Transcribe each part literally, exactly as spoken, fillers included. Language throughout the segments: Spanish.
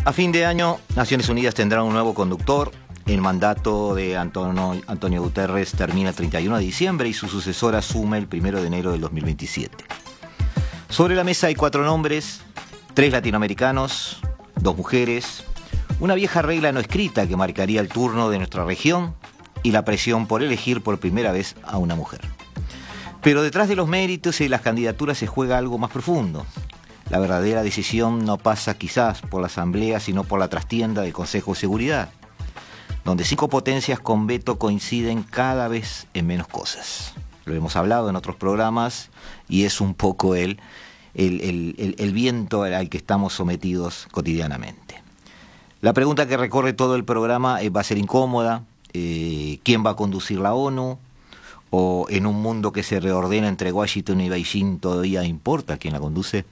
A fin de año, Naciones Unidas tendrá un nuevo conductor. El mandato de Antonio, Antonio Guterres termina el treinta y uno de diciembre y su sucesor asume el primero de enero del dos mil veintisiete. Sobre la mesa hay cuatro nombres, tres latinoamericanos, dos mujeres, una vieja regla no escrita que marcaría el turno de nuestra región y la presión por elegir por primera vez a una mujer. Pero detrás de los méritos y de las candidaturas se juega algo más profundo. La verdadera decisión no pasa quizás por la Asamblea, sino por la trastienda del Consejo de Seguridad, donde cinco potencias con veto coinciden cada vez en menos cosas. Lo hemos hablado en otros programas y es un poco el, el, el, el, el viento al que estamos sometidos cotidianamente. La pregunta que recorre todo el programa eh, va a ser incómoda. Eh, ¿Quién va a conducir la ONU? ¿O en un mundo que se reordena entre Washington y Beijing todavía importa quién la conduce?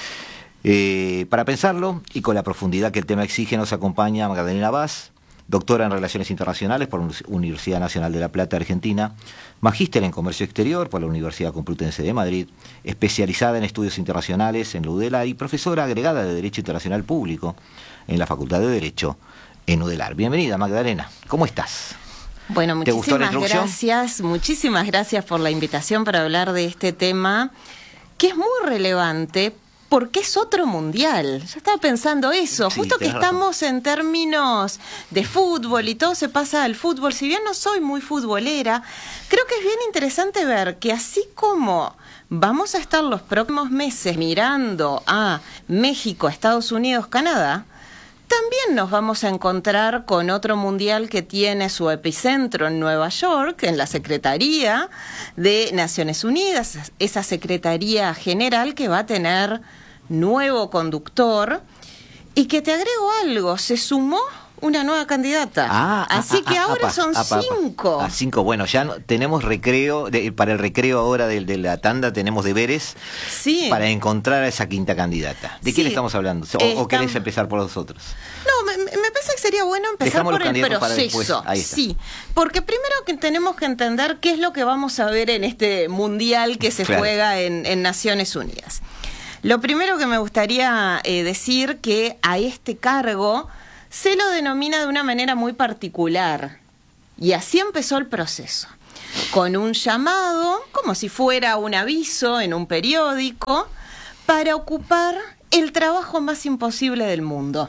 Eh, para pensarlo y con la profundidad que el tema exige nos acompaña Magdalena Vaz, doctora en Relaciones Internacionales por la Universidad Nacional de La Plata, Argentina, magíster en Comercio Exterior por la Universidad Complutense de Madrid, especializada en estudios internacionales en la UDELAR y profesora agregada de Derecho Internacional Público en la Facultad de Derecho en UDELAR. Bienvenida, Magdalena. ¿Cómo estás? Bueno, muchísimas gracias, muchísimas gracias por la invitación para hablar de este tema que es muy relevante. Porque es otro mundial. Yo estaba pensando eso, sí, justo que estamos razón. En términos de fútbol y todo se pasa al fútbol. Si bien no soy muy futbolera, creo que es bien interesante ver que así como vamos a estar los próximos meses mirando a México, Estados Unidos, Canadá, también nos vamos a encontrar con otro mundial que tiene su epicentro en Nueva York, en la Secretaría de Naciones Unidas, esa Secretaría General que va a tener nuevo conductor y que te agrego algo, se sumó una nueva candidata. Ah, Así ah, que ah, ahora apa, son apa, cinco. A cinco, bueno, ya no, tenemos recreo, de, para el recreo ahora de, de la tanda tenemos deberes sí. para encontrar a esa quinta candidata. ¿De sí. quién estamos hablando? ¿O, eh, ¿O querés tam... empezar por los otros? No, me, me parece que sería bueno empezar Dejamos por el proceso. Ahí está. Sí, porque primero que tenemos que entender qué es lo que vamos a ver en este mundial que se claro. juega en, en Naciones Unidas. Lo primero que me gustaría eh, decir que a este cargo se lo denomina de una manera muy particular. Y así empezó el proceso. Con un llamado, como si fuera un aviso en un periódico, para ocupar el trabajo más imposible del mundo.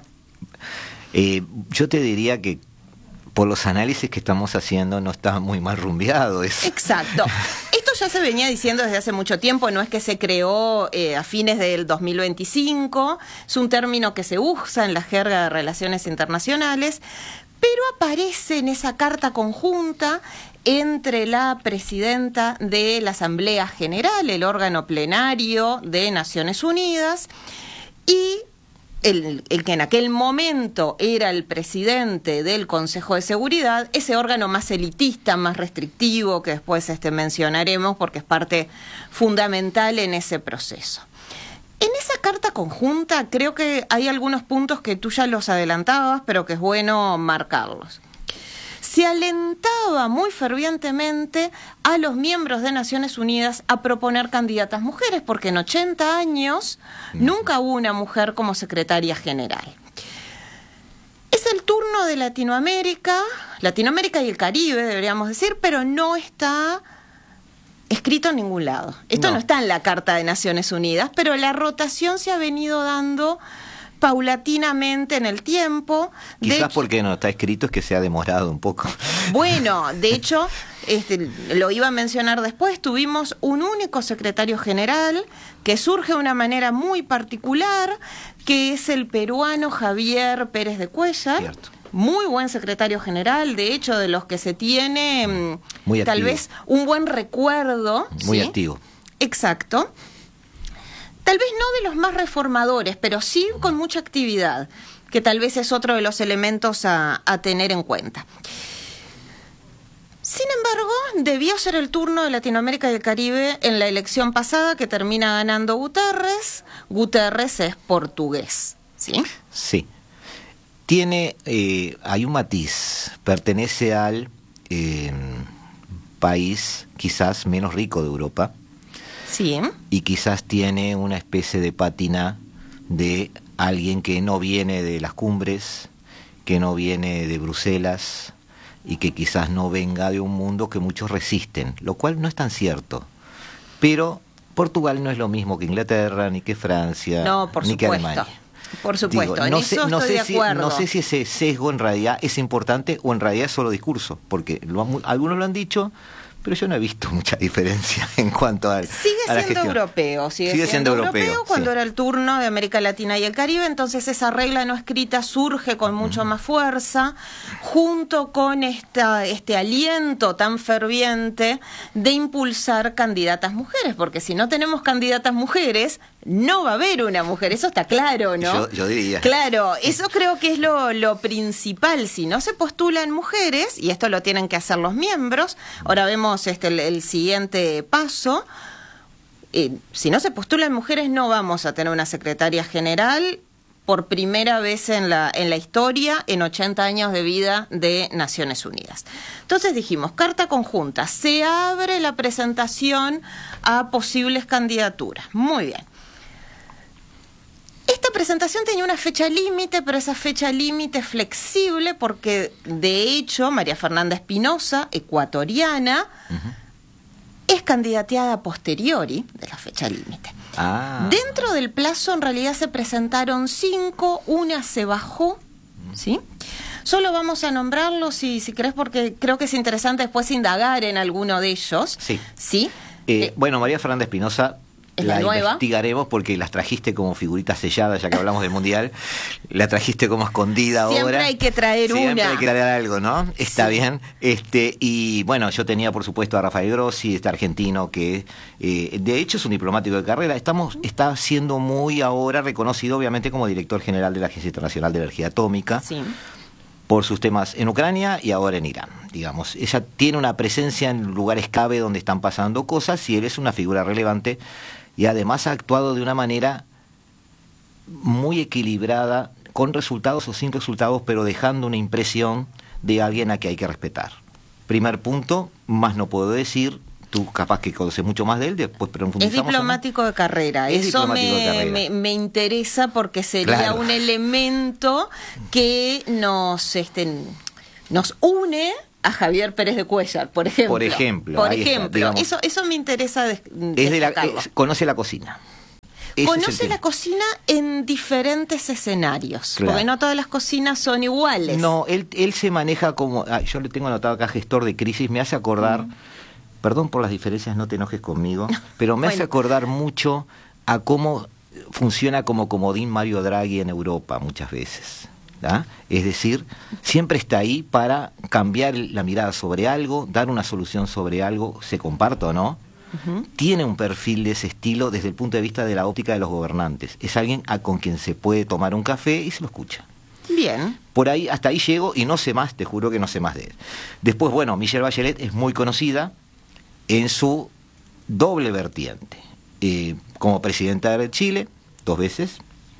Eh, yo te diría que por los análisis que estamos haciendo no está muy mal rumbeado eso. Exacto. Esto ya se venía diciendo desde hace mucho tiempo, no es que se creó eh, a fines del dos mil veinticinco, es un término que se usa en la jerga de relaciones internacionales, pero aparece en esa carta conjunta entre la presidenta de la Asamblea General, el órgano plenario de Naciones Unidas, y El, el que en aquel momento era el presidente del Consejo de Seguridad, ese órgano más elitista, más restrictivo, que después este, mencionaremos porque es parte fundamental en ese proceso. En esa carta conjunta creo que hay algunos puntos que tú ya los adelantabas, pero que es bueno marcarlos. Se alentaba muy fervientemente a los miembros de Naciones Unidas a proponer candidatas mujeres, porque en ochenta años nunca hubo una mujer como secretaria general. Es el turno de Latinoamérica, Latinoamérica y el Caribe, deberíamos decir, pero no está escrito en ningún lado. Esto no, no está en la Carta de Naciones Unidas, pero la rotación se ha venido dando paulatinamente en el tiempo. Quizás de... porque no está escrito es que se ha demorado un poco. Bueno, de hecho, este, lo iba a mencionar después, tuvimos un único secretario general que surge de una manera muy particular, que es el peruano Javier Pérez de Cuéllar. Cierto. Muy buen secretario general, de hecho, de los que se tiene muy tal activo. Vez un buen recuerdo. Muy ¿sí? activo. Exacto. Tal vez no de los más reformadores, pero sí con mucha actividad, que tal vez es otro de los elementos a, a tener en cuenta. Sin embargo, debió ser el turno de Latinoamérica y el Caribe en la elección pasada, que termina ganando Guterres. Guterres es portugués, ¿sí? Sí. Tiene, eh, hay un matiz, pertenece al eh, país quizás menos rico de Europa. Sí. Y quizás tiene una especie de pátina de alguien que no viene de las cumbres, que no viene de Bruselas y que quizás no venga de un mundo que muchos resisten, lo cual no es tan cierto. Pero Portugal no es lo mismo que Inglaterra, ni que Francia, no, por ni supuesto. que Alemania. Por supuesto, Digo, en no eso sé, no estoy sé de si, acuerdo. no sé si ese sesgo en realidad es importante o en realidad es solo discurso, porque lo, algunos lo han dicho, pero yo no he visto mucha diferencia en cuanto a, sigue a la siendo gestión. europeo, sigue, sigue siendo, siendo europeo, europeo cuando sí. era el turno de América Latina y el Caribe, entonces esa regla no escrita surge con mucho mm. más fuerza, junto con esta, este aliento tan ferviente de impulsar candidatas mujeres, porque si no tenemos candidatas mujeres, no va a haber una mujer, eso está claro, ¿no? Yo, yo diría. Claro, eso creo que es lo, lo principal. Si no se postulan mujeres, y esto lo tienen que hacer los miembros, ahora vemos este el, el siguiente paso, eh, si no se postulan mujeres no vamos a tener una secretaria general por primera vez en la, en la historia, en ochenta años de vida de Naciones Unidas. Entonces dijimos, carta conjunta, se abre la presentación a posibles candidaturas. Muy bien. Esta presentación tenía una fecha límite, pero esa fecha límite es flexible porque, de hecho, María Fernanda Espinosa, ecuatoriana, uh-huh. es candidateada a posteriori de la fecha límite. Ah. Dentro del plazo, en realidad, se presentaron cinco, una se bajó, ¿sí? Solo vamos a nombrarlos, si, si querés, porque creo que es interesante después indagar en alguno de ellos. Sí. ¿Sí? Eh, eh, bueno, María Fernanda Espinosa... ¿Es la la nueva? Investigaremos porque las trajiste como figuritas selladas, ya que hablamos del Mundial. La trajiste como escondida ahora. Siempre hay que traer Siempre una. Siempre hay que traer algo, ¿no? Está sí. bien. Este Y bueno, yo tenía por supuesto a Rafael Grossi, este argentino que eh, de hecho es un diplomático de carrera. Estamos Está siendo muy ahora reconocido obviamente como director general de la Agencia Internacional de Energía Atómica. Sí. Por sus temas en Ucrania y ahora en Irán, digamos. Ella tiene una presencia en lugares clave donde están pasando cosas y él es una figura relevante y además ha actuado de una manera muy equilibrada, con resultados o sin resultados, pero dejando una impresión de alguien a que hay que respetar. Primer punto, más no puedo decir, tú capaz que conoces mucho más de él, después profundizamos. Es diplomático de carrera, es eso diplomático me, de carrera. Me, me interesa porque sería claro. un elemento que nos, este, nos une a Javier Pérez de Cuéllar, por ejemplo. Por ejemplo, por ahí ejemplo, está, eso, eso me interesa des, es de la, es, conoce la cocina. Ese Conoce la cocina en diferentes escenarios, claro. porque no todas las cocinas son iguales. No, él, él se maneja como, ah, yo le tengo anotado acá gestor de crisis, me hace acordar, mm. perdón por las diferencias, no te enojes conmigo, pero me bueno. hace acordar mucho a cómo funciona como comodín Mario Draghi en Europa muchas veces. ¿Ah? Es decir, siempre está ahí para cambiar la mirada sobre algo, dar una solución sobre algo, se comparta o no. Uh-huh. Tiene un perfil de ese estilo desde el punto de vista de la óptica de los gobernantes. Es alguien a con quien se puede tomar un café y se lo escucha. Bien. Por ahí, hasta ahí llego y no sé más, te juro que no sé más de él. Después, bueno, Michelle Bachelet es muy conocida en su doble vertiente. Eh, como presidenta de Chile, dos veces,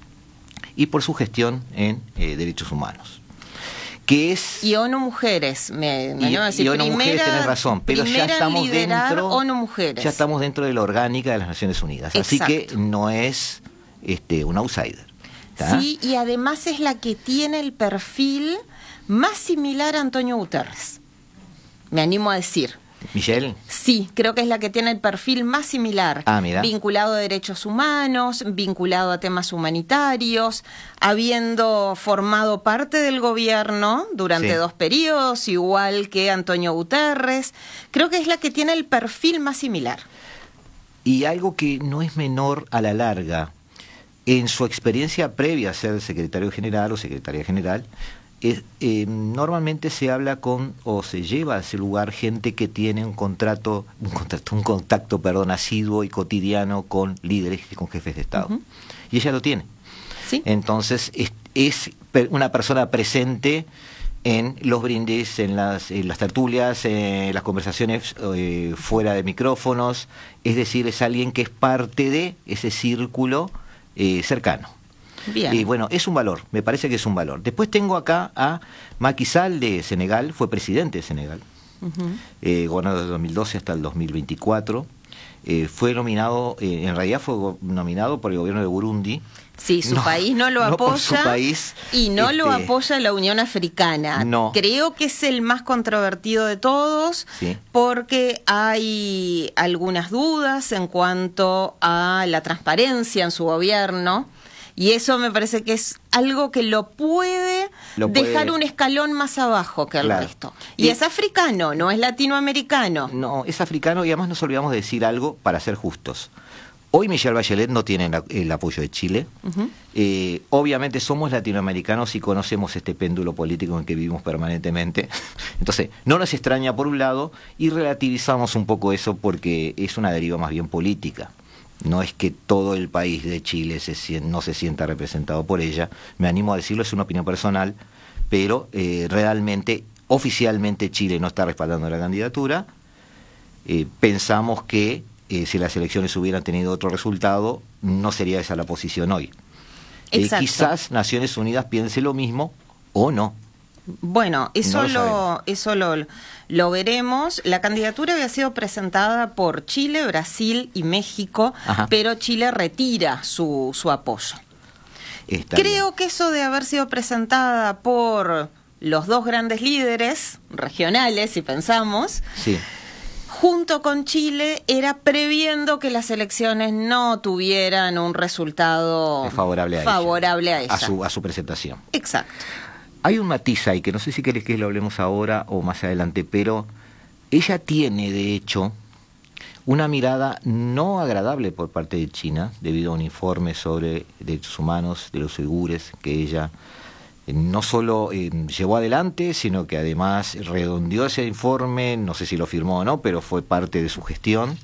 y por su gestión en eh, derechos humanos. Que es y ONU Mujeres, me, me y, a decir, y ONU primera, Mujeres, tenés razón, pero ya estamos dentro ONU Mujeres. ya estamos dentro de la orgánica de las Naciones Unidas, Exacto. así que no es este un outsider. ¿tá? Sí, y además es la que tiene el perfil más similar a Antonio Guterres. Me animo a decir. ¿Michelle? Sí, creo que es la que tiene el perfil más similar, ah, mira. vinculado a derechos humanos, vinculado a temas humanitarios, habiendo formado parte del gobierno durante sí. dos periodos, igual que Antonio Guterres. Creo que es la que tiene el perfil más similar. Y algo que no es menor a la larga, en su experiencia previa a ser secretario general o secretaria general, Es, eh, normalmente se habla con o se lleva a ese lugar gente que tiene un contrato, un contrato, un contacto, perdón, asiduo y cotidiano con líderes y con jefes de Estado. Uh-huh. Y ella lo tiene. ¿Sí? Entonces es, es una persona presente en los brindis, en las, en las tertulias, en las conversaciones eh, fuera de micrófonos. Es decir, es alguien que es parte de ese círculo eh, cercano. Bien. Y bueno, es un valor, me parece que es un valor. Después tengo acá a Macky Sall de Senegal, fue presidente de Senegal, uh-huh. eh, gobernador del dos mil doce hasta el dos mil veinticuatro. eh, fue nominado, eh, en realidad fue go- nominado por el gobierno de Burundi. Sí, su No, país no lo no por apoya su país, y no este, lo apoya la Unión Africana. No. Creo que es el más controvertido de todos Sí. porque hay algunas dudas en cuanto a la transparencia en su gobierno y eso me parece que es algo que lo puede, Lo puede- dejar un escalón más abajo que el Claro. resto. Y, Y- es africano, no es latinoamericano. No, es africano y además nos olvidamos de decir algo para ser justos. Hoy Michelle Bachelet no tiene la- el apoyo de Chile. Ujú. Eh, obviamente somos latinoamericanos y conocemos este péndulo político en que vivimos permanentemente. Entonces, no nos extraña por un lado y relativizamos un poco eso porque es una deriva más bien política. No es que todo el país de Chile se sien- no se sienta representado por ella. Me animo a decirlo, es una opinión personal, pero eh, realmente, oficialmente Chile no está respaldando la candidatura. Eh, pensamos que eh, si las elecciones hubieran tenido otro resultado, no sería esa la posición hoy. Eh, Exacto. quizás Naciones Unidas piense lo mismo o no. Bueno, eso, No lo lo, sabemos. eso lo, lo veremos. La candidatura había sido presentada por Chile, Brasil y México, Ajá. pero Chile retira su, su apoyo. Está Creo bien. que eso de haber sido presentada por los dos grandes líderes regionales, si pensamos, Sí, junto con Chile, era previendo que las elecciones no tuvieran un resultado es favorable a favorable ella. a ella. A su, a su presentación. Exacto. Hay un matiz ahí que no sé si querés que lo hablemos ahora o más adelante, pero ella tiene, de hecho, una mirada no agradable por parte de China, debido a un informe sobre derechos humanos de los uigures que ella eh, no solo eh, llevó adelante, sino que además redondeó ese informe, no sé si lo firmó o no, pero fue parte de su gestión.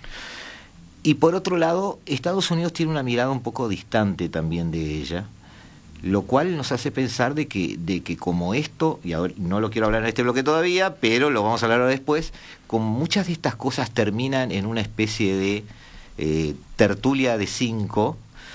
Y por otro lado, Estados Unidos tiene una mirada un poco distante también de ella, lo cual nos hace pensar de que, de que como esto, y ahora no lo quiero hablar en este bloque todavía, pero lo vamos a hablar ahora después, como muchas de estas cosas terminan en una especie de eh, tertulia de cinco,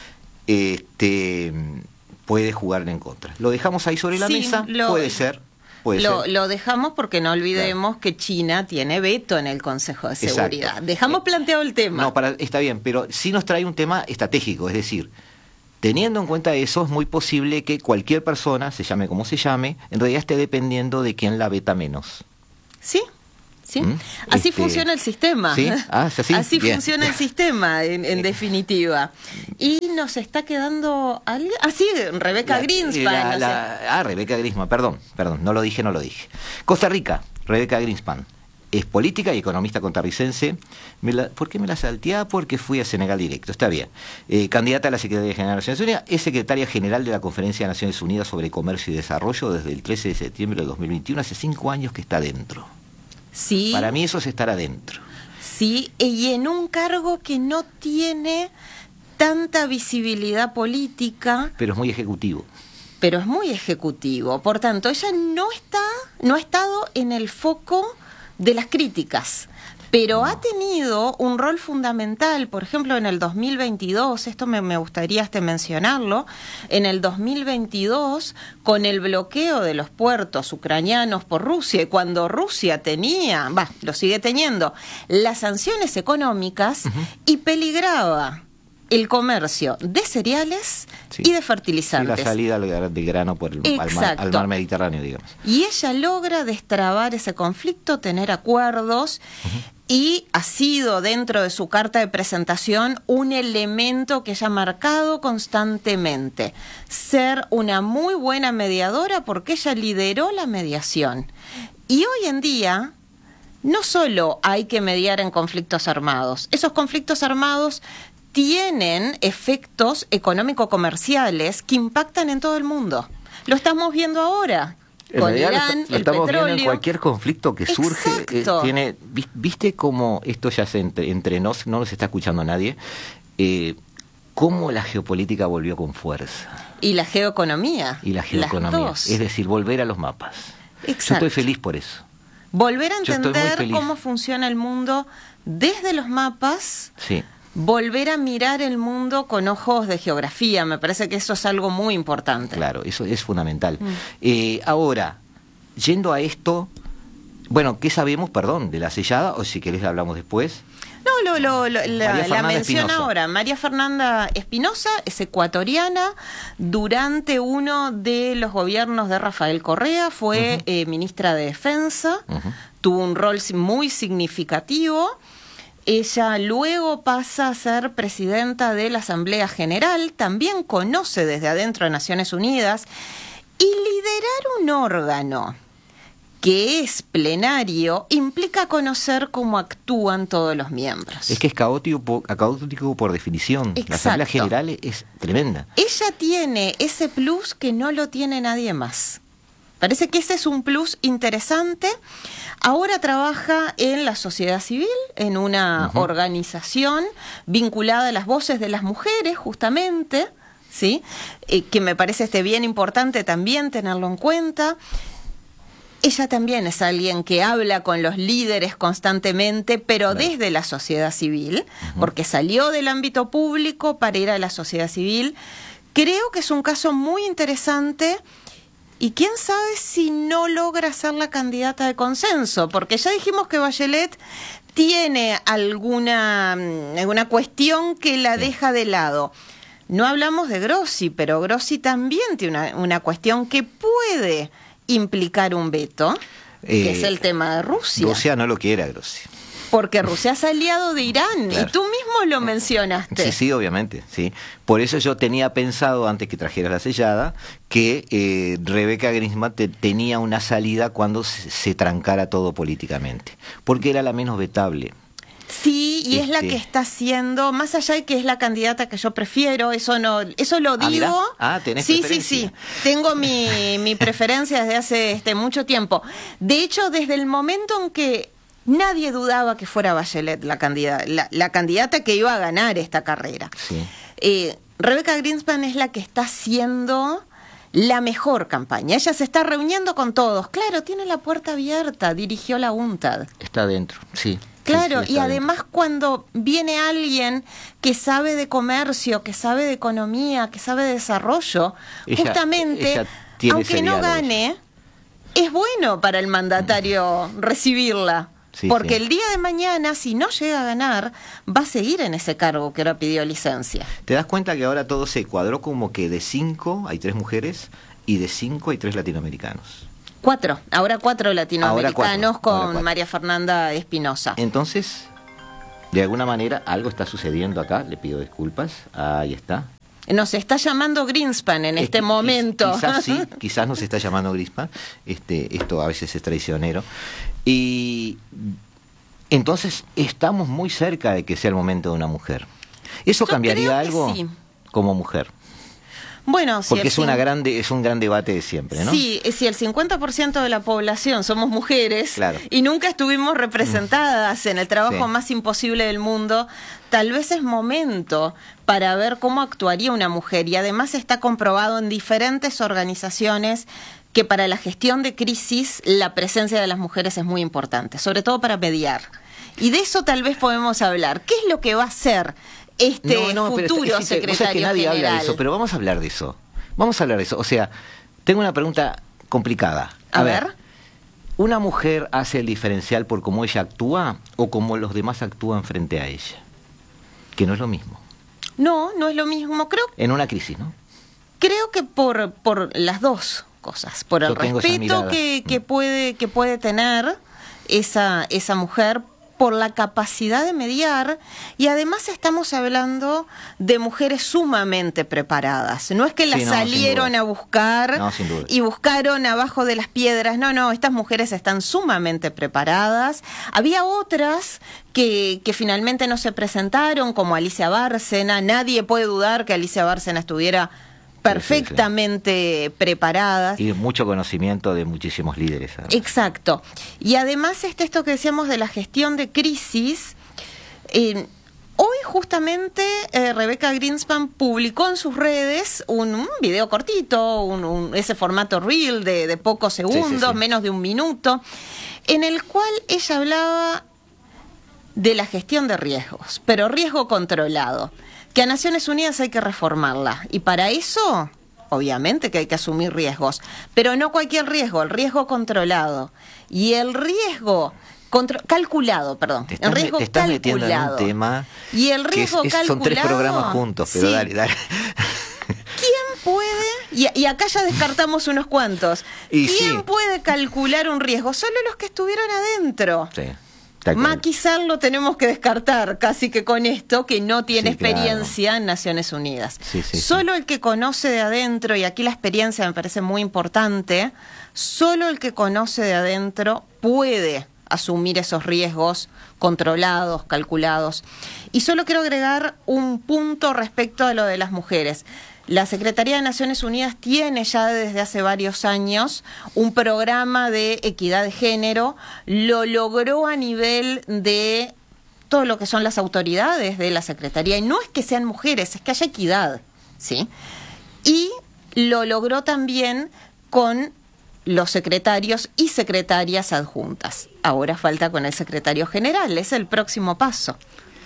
este, puede jugarle en contra. Lo dejamos ahí sobre la Sí, mesa, lo- puede ser. Puede Lo, ser. lo dejamos porque no olvidemos que China tiene veto en el Consejo de Exacto. Seguridad. Dejamos Eh, planteado el tema. No, para, está bien, pero sí nos trae un tema estratégico, es decir, teniendo en cuenta eso, es muy posible que cualquier persona, se llame como se llame, en realidad esté dependiendo de quién la veta menos. Sí, sí. ¿Mm? Así Este, funciona el sistema. ¿sí? Ah, ¿es así? Bien. funciona el sistema, en, en definitiva. Y nos está quedando alguien. Ah, sí, Rebeca La- Greenspan. la- no sé. la- ah, Rebeca Greenspan, perdón, perdón, no lo dije, no lo dije. Costa Rica, Rebeca Greenspan. Es política y economista costarricense. Me la- ¿Por qué me la salteé? Porque fui a Senegal directo, está bien. Eh, candidata a la Secretaría General de Naciones Unidas, es secretaria general de la Conferencia de Naciones Unidas sobre Comercio y Desarrollo desde el trece de septiembre de dos mil veintiuno, hace cinco años que está adentro. Sí, Para mí eso es estar adentro. sí, y en un cargo que no tiene tanta visibilidad política, Pero es muy ejecutivo. pero es muy ejecutivo. Por tanto, ella no está, no ha estado en el foco de las críticas, pero ha tenido un rol fundamental. Por ejemplo, en el dos mil veintidós, esto me, me gustaría este mencionarlo, en el dos mil veintidós, con el bloqueo de los puertos ucranianos por Rusia, y cuando Rusia tenía, va, lo sigue teniendo, las sanciones económicas, y peligraba el comercio de cereales Sí. y de Y fertilizantes. la salida al- del grano por el, al, mar, Exacto. al mar Mediterráneo, digamos. Y ella logra destrabar ese conflicto, tener acuerdos, y ha sido dentro de su carta de presentación un elemento que ella ha marcado constantemente. Ser una muy buena mediadora porque ella lideró la mediación. Y hoy en día no solo hay que mediar en conflictos armados, esos conflictos armados tienen efectos económico-comerciales que impactan en todo el mundo. Lo estamos viendo ahora. En Con realidad lo Irán, esta- lo el estamos viendo petróleo. en cualquier conflicto que surge, eh, Exacto. tiene, vi- viste cómo esto ya se entre, entre nos, no nos está escuchando nadie, eh, cómo la geopolítica volvió con fuerza Y la geoeconomía. y la las geoeconomía, dos. es decir, volver a los mapas. Yo Exacto. estoy feliz por eso. Volver a Yo estoy muy entender feliz. cómo funciona el mundo desde los mapas. Sí. Volver a mirar el mundo con ojos de geografía. Me parece que eso es algo muy importante. Claro, eso es fundamental. Mm. Eh, ahora, yendo a esto, bueno, ¿qué sabemos, perdón, de la sellada? O si querés hablamos después. No, lo, lo, lo, la, la menciona Espinosa. ahora. María Fernanda Espinosa es ecuatoriana. Durante uno de los gobiernos de Rafael Correa fue uh-huh. eh, ministra de Defensa. Uh-huh. Tuvo un rol muy significativo. Ella luego pasa a ser presidenta de la Asamblea General. También conoce desde adentro de Naciones Unidas. Y liderar un órgano que es plenario, implica conocer cómo actúan todos los miembros. Es que es caótico por, caótico por definición. Exacto. La Asamblea General es tremenda. Ella tiene ese plus que no lo tiene nadie más. Parece que ese es un plus interesante. Ahora trabaja en la sociedad civil, en una uh-huh. organización vinculada a las voces de las mujeres, justamente, ¿sí? Eh, que me parece este bien importante también tenerlo en cuenta. Ella también es alguien que habla con los líderes constantemente, pero claro. desde la sociedad civil, uh-huh. porque salió del ámbito público para ir a la sociedad civil. Creo que es un caso muy interesante y quién sabe si no logra ser la candidata de consenso, porque ya dijimos que Bachelet tiene alguna, alguna cuestión que la sí. deja de lado. No hablamos de Grossi, pero Grossi también tiene una, una cuestión que puede implicar un veto, eh, que es el tema de Rusia. Rusia no lo quiere a Grossi. Porque Rusia es aliado de Irán, claro. y tú mismo lo mencionaste. Sí, sí, obviamente, sí. Por eso yo tenía pensado, antes que trajeras la sellada, que eh, Rebeca Grynspan te, tenía una salida cuando se, se trancara todo políticamente, porque era la menos vetable. Sí, y este... es la que está haciendo, más allá de que es la candidata que yo prefiero, eso no, eso lo digo. Ah, ah tenés sí, preferencia. Sí, sí, tengo mi, mi preferencia desde hace este, mucho tiempo. De hecho, desde el momento en que nadie dudaba que fuera Bachelet la candidata, la, la candidata que iba a ganar esta carrera. Sí. Eh, Rebeca Grynspan es la que está haciendo la mejor campaña. Ella se está reuniendo con todos. Claro, tiene la puerta abierta, dirigió la UNTAD. Está adentro, sí. Claro, sí, sí, y además dentro. Cuando viene alguien que sabe de comercio, que sabe de economía, que sabe de desarrollo, ella, justamente, ella aunque no gane, es bueno para el mandatario recibirla. Sí, porque sí. el día de mañana, si no llega a ganar, va a seguir en ese cargo que ahora pidió licencia. ¿Te das cuenta que ahora todo se cuadró como que de cinco hay tres mujeres y de cinco hay tres latinoamericanos? Cuatro, ahora cuatro latinoamericanos ahora cuatro, con ahora María Fernanda Espinosa. Entonces, de alguna manera, algo está sucediendo acá, le pido disculpas, ahí está. Nos está llamando Grynspan en este es, momento. Quizás sí, quizás nos está llamando Grynspan, este, esto a veces es traicionero. Y entonces estamos muy cerca de que sea el momento de una mujer. ¿Eso Yo cambiaría algo sí. como mujer? Bueno, porque si es una grande es un gran debate de siempre, ¿no? Sí, si el cincuenta por ciento de la población somos mujeres, claro. y nunca estuvimos representadas en el trabajo sí. más imposible del mundo, tal vez es momento para ver cómo actuaría una mujer. Y además está comprobado en diferentes organizaciones que para la gestión de crisis la presencia de las mujeres es muy importante, sobre todo para mediar. Y de eso tal vez podemos hablar. ¿Qué es lo que va a hacer este no, no, futuro pero, es, secretario o sea, que nadie general? Habla de eso, pero vamos a hablar de eso. Vamos a hablar de eso. O sea, tengo una pregunta complicada. A, a ver. ver. ¿Una mujer hace el diferencial por cómo ella actúa o cómo los demás actúan frente a ella? Que no es lo mismo. No, no es lo mismo. Creo. En una crisis, ¿no? Creo que por, por las dos cosas. Por el Yo tengo respeto que, que, puede, que puede tener esa, esa mujer, por la capacidad de mediar, y además estamos hablando de mujeres sumamente preparadas. No es que las sí, no, salieron a buscar no, y buscaron abajo de las piedras. No, no, estas mujeres están sumamente preparadas. Había otras que, que finalmente no se presentaron, como Alicia Bárcena. Nadie puede dudar que Alicia Bárcena estuviera perfectamente sí, sí. preparadas. Y mucho conocimiento de muchísimos líderes. ¿Sabes? Exacto. Y además este, esto que decíamos de la gestión de crisis, eh, hoy justamente eh, Rebeca Grynspan publicó en sus redes un, un video cortito, un, un, ese formato reel de, de pocos segundos, sí, sí, sí. menos de un minuto, en el cual ella hablaba de la gestión de riesgos, pero riesgo controlado. Que a Naciones Unidas hay que reformarla. Y para eso, obviamente que hay que asumir riesgos. Pero no cualquier riesgo, el riesgo controlado. Y el riesgo Contro- calculado, perdón. Te estás, el riesgo te estás calculado. metiendo en un tema. Y el riesgo que es, es, calculado. son tres programas juntos, pero sí. dale, dale. ¿Quién puede? Y, y acá ya descartamos unos cuantos. Y ¿Quién sí. puede calcular un riesgo? Solo los que estuvieron adentro. Sí. Maquisal lo tenemos que descartar casi que con esto, que no tiene Sí, claro. experiencia en Naciones Unidas. Sí, sí, solo sí. el que conoce de adentro, y aquí la experiencia me parece muy importante, solo el que conoce de adentro puede asumir esos riesgos controlados, calculados. Y solo quiero agregar un punto respecto a lo de las mujeres. La Secretaría de Naciones Unidas tiene ya desde hace varios años un programa de equidad de género, lo logró a nivel de todo lo que son las autoridades de la Secretaría, y no es que sean mujeres, es que haya equidad, ¿sí? Y lo logró también con los secretarios y secretarias adjuntas. Ahora falta con el secretario general, es el próximo paso.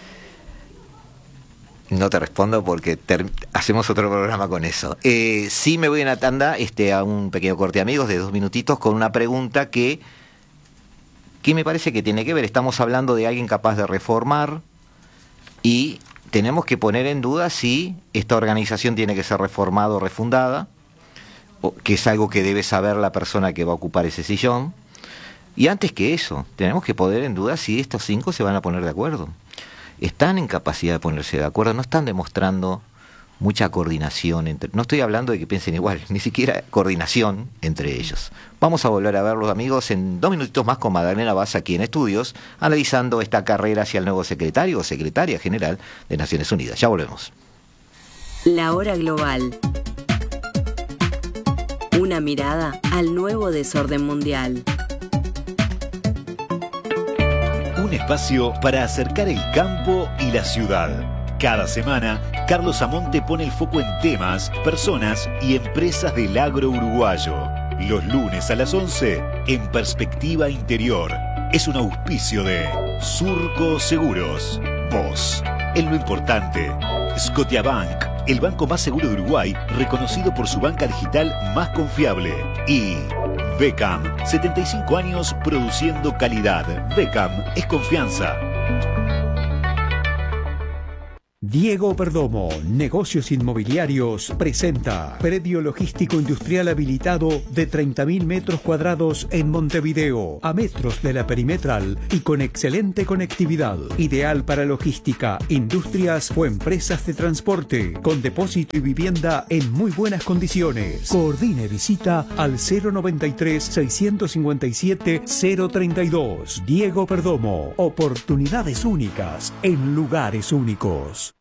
No te respondo porque ter- hacemos otro programa con eso. Eh, sí me voy en la tanda este, a un pequeño corte, amigos, de dos minutitos, con una pregunta que, que me parece que tiene que ver. Estamos hablando de alguien capaz de reformar y tenemos que poner en duda si esta organización tiene que ser reformada o refundada, o, que es algo que debe saber la persona que va a ocupar ese sillón. Y antes que eso, tenemos que poner en duda si estos cinco se van a poner de acuerdo. Están en capacidad de ponerse de acuerdo, no están demostrando mucha coordinación entre, no estoy hablando de que piensen igual, ni siquiera coordinación entre ellos. Vamos a volver a verlos, amigos, en dos minutitos más con Magdalena Vaz aquí en Estudios, analizando esta carrera hacia el nuevo secretario o secretaria general de Naciones Unidas. Ya volvemos. La hora global. Una mirada al nuevo desorden mundial. Un espacio para acercar el campo y la ciudad. Cada semana, Carlos Amonte pone el foco en temas, personas y empresas del agro uruguayo. Los lunes a las once, en Perspectiva Interior. Es un auspicio de Surco Seguros. Vos, en lo importante. Scotiabank, el banco más seguro de Uruguay, reconocido por su banca digital más confiable. Y Becam, setenta y cinco años produciendo calidad. Becam es confianza. Diego Perdomo, Negocios Inmobiliarios, presenta predio logístico industrial habilitado de treinta mil metros cuadrados en Montevideo, a metros de la perimetral y con excelente conectividad. Ideal para logística, industrias o empresas de transporte, con depósito y vivienda en muy buenas condiciones. Coordine visita al cero noventa y tres, seiscientos cincuenta y siete, cero treinta y dos. Diego Perdomo, oportunidades únicas en lugares únicos.